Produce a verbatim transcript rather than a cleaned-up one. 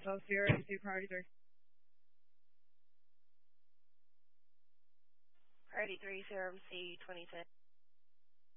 So Sierra two priority three. Priority three, Sierra C twenty ten.